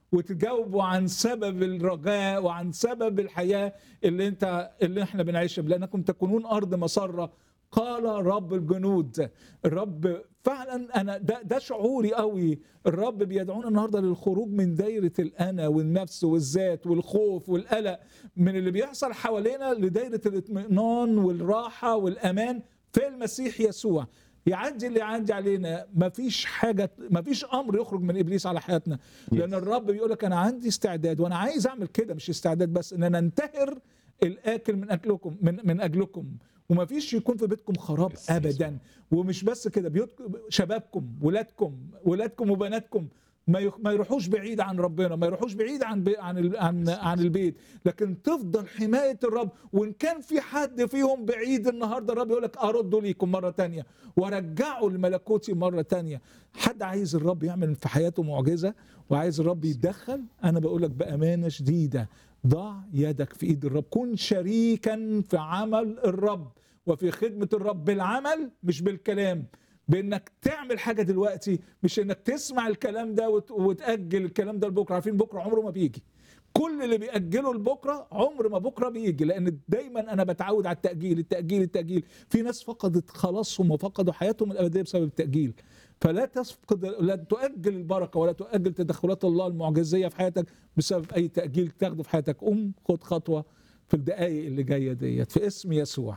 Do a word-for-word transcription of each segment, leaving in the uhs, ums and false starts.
وتجاوبوا عن سبب الرجاء وعن سبب الحياة اللي انت اللي احنا بنعيشها، لأنكم تكونون أرض مسرة قال رب الجنود. الرب فعلا، انا ده, ده شعوري قوي. الرب بيدعونا النهارده للخروج من دايره الانا والنفس والذات والخوف والقلق من اللي بيحصل حوالينا لدايره الاطمئنان والراحه والامان في المسيح يسوع. يعدي اللي يعدي علينا، مفيش حاجه، مفيش امر يخرج من ابليس على حياتنا، لان الرب بيقول لك انا عندي استعداد وانا عايز اعمل كده. مش استعداد بس، ان انا انتهر الاكل من اكلكم من من اجلكم، وما فيش يكون في بيتكم خراب ابدا. ومش بس كده، بيوتكم، شبابكم، ولادكم ولادكم وبناتكم ما ما يروحوش بعيد عن ربنا، ما يروحوش بعيد عن بي عن عن عن البيت، لكن تفضل حمايه الرب. وان كان في حد فيهم بعيد النهارده، الرب يقول لك ارده ليكم مره تانية ورجعه لملكوتي مره تانية. حد عايز الرب يعمل في حياته معجزه وعايز الرب يتدخل، انا بقول لك بامانه شديده، ضع يدك في ايد الرب. كن شريكا في عمل الرب وفي خدمة الرب، بالعمل مش بالكلام، بانك تعمل حاجة دلوقتي، مش انك تسمع الكلام ده وتأجل الكلام ده لبكرة. عارفين بكرة عمره ما بيجي. كل اللي بيأجله لبكرة عمر ما بكرة بيجي، لان دايما انا بتعود على التأجيل التأجيل التأجيل. في ناس فقدت خلاصهم وفقدوا حياتهم الأبدية بسبب التأجيل. فلا تفقد، لا تؤجل البركة ولا تؤجل تدخلات الله المعجزية في حياتك بسبب أي تأجيل تاخده في حياتك. قوم خد خطوة في الدقائق اللي جاية ديت في اسم يسوع.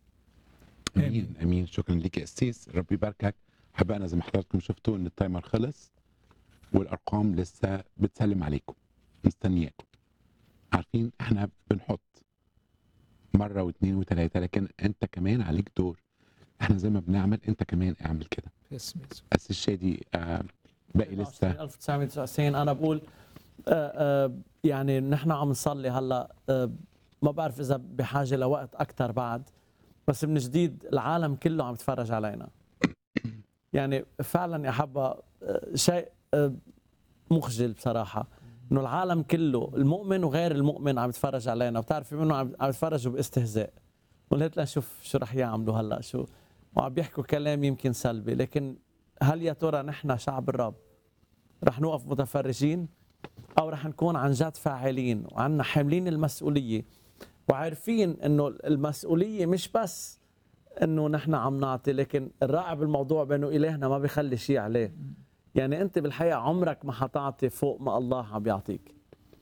امين امين, أمين. شكرا لك يا قسيس، ربي يباركك. حبانا زي ما حضراتكم شفتوا ان التايمر خلص والارقام لسه بتسلم عليكم، مستنياكم. عارفين احنا بنحط مره واثنين وثلاثه، لكن انت كمان عليك دور. احنا زي ما بنعمل انت كمان اعمل كده. اسم يسوع. قسيس شادي، آه باقي لسه ألف وتسعمية وتسعة وتسعين. انا بقول آه آه يعني نحن عم نصلي هلا، آه ما بعرف اذا بحاجه لوقت اكثر بعد، بس من جديد العالم كله عم يتفرج علينا. يعني فعلا يا حبة آه شيء آه مخجل بصراحه، انه العالم كله المؤمن وغير المؤمن عم يتفرج علينا، وبتعرفي منه عم يتفرجوا باستهزاء. قلت لنشوف شو رح يعملوا هلا، شو وعم بيحكوا كلام يمكن سلبي، لكن هل يا ترى نحن شعب الرب رح نوقف متفرجين، او رح نكون عن جد فاعلين وعنا حاملين المسؤوليه وعارفين انه المسؤوليه مش بس انه نحن عم نعطي، لكن الرائع بالموضوع بانه الهنا ما بيخلي شيء عليه. يعني انت بالحقيقه عمرك ما حتعطي فوق ما الله عم بيعطيك.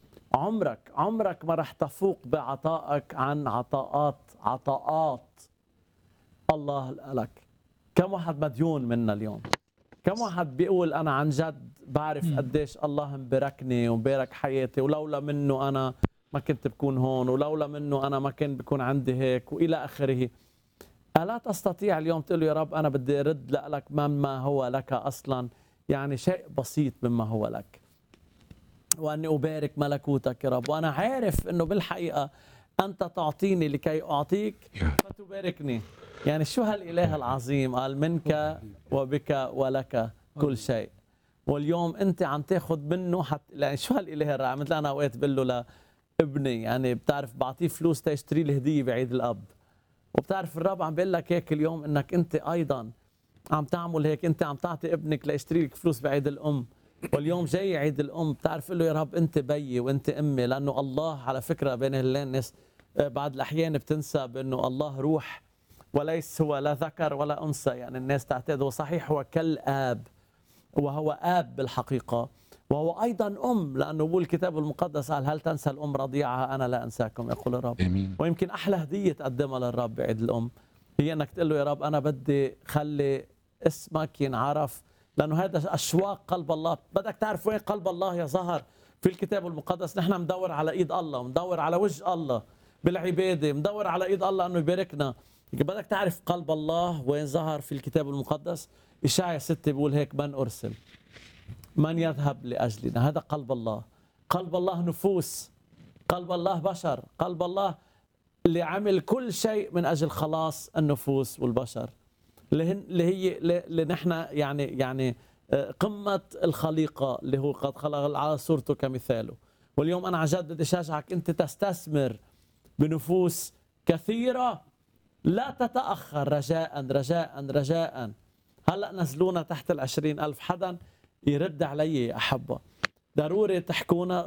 عمرك عمرك ما رح تفوق بعطائك عن عطاءات عطاءات الله لك. كم واحد مديون منا اليوم؟ كم واحد بيقول أنا عن جد بعرف قديش الله مباركني ومبارك حياتي، ولولا منه أنا ما كنت بكون هون، ولولا منه أنا ما كان بكون عندي هيك وإلى آخره. ألا تستطيع اليوم تقول يا رب أنا بدي أرد لك مما هو لك أصلا، يعني شيء بسيط مما هو لك، وأني أبارك ملكوتك يا رب، وأنا عارف أنه بالحقيقة أنت تعطيني لكي أعطيك فتباركني. يعني شو هالإله العظيم، قال منك وبك ولك كل شيء، واليوم أنت عم تاخذ منه حتى. يعني شو هالإله الرائع. مثل أنا أوقات بقول له لابني، يعني بتعرف بعطيه فلوس تشتري لي هدية بعيد الأب، وبتعرف الرب عم بيقول لك هيك اليوم انك انت ايضا عم تعمل هيك، انت عم تعطي ابنك ليشتري لك فلوس بعيد الام، واليوم جاي عيد الام بتعرف له يا رب انت بيي وانت امي، لانه الله على فكره بين الناس بعض الاحيان بتنسى بانه الله روح وليس هو لا ذكر ولا انثى. يعني الناس تعتقد صحيح هو كالاب، وهو اب بالحقيقه، وهو ايضا ام، لانه بقول الكتاب المقدس قال هل تنسى الام رضيعها انا لا انساكم يقول الرب. امين. ويمكن احلى هديه تقدمها للرب بعيد الام هي انك تقول له يا رب انا بدي خلي اسمك ينعرف، لانه هذا اشواق قلب الله. بدك تعرف وين قلب الله يا زهر في الكتاب المقدس. نحن مدور على ايد الله، مدور على وجه الله بالعباده، مدور على ايد الله انه يباركنا. بدك تعرف قلب الله وين ظهر في الكتاب المقدس. اشعياء ستة بيقول هيك من ارسل من يذهب لاجلنا. هذا قلب الله. قلب الله نفوس، قلب الله بشر، قلب الله اللي عمل كل شيء من اجل خلاص النفوس والبشر، اللي هي اللي نحن يعني يعني قمه الخليقه اللي هو قد خلق على صورته كمثاله. واليوم انا عن جد بدي اشجعك انت تستثمر بنفوس كثيره، لا تتاخر، رجاء رجاء رجاء. هلا نزلونا تحت العشرين ألف، حدا يرد علي يا احبه ضروري تحكونا